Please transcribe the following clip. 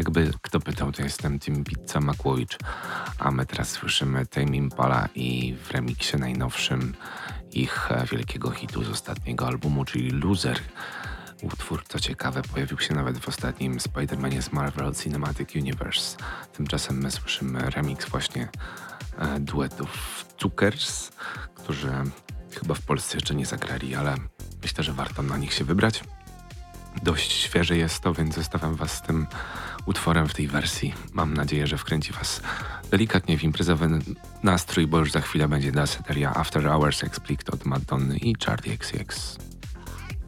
Jakby kto pytał, to jestem Team Pizza Makłowicz, a my teraz słyszymy Tame Impala i w remiksie najnowszym ich wielkiego hitu z ostatniego albumu, czyli Loser. Utwór, co ciekawe, pojawił się nawet w ostatnim Spider-Manie z Marvel Cinematic Universe. Tymczasem my słyszymy remix właśnie duetów Cukers, którzy chyba w Polsce jeszcze nie zagrali, ale myślę, że warto na nich się wybrać. Dość świeże jest to, więc zostawiam was z tym utworem w tej wersji. Mam nadzieję, że wkręci was delikatnie w imprezowy nastrój, bo już za chwilę będzie daseteria After Hours Explicit od Madonny i Charlie XCX.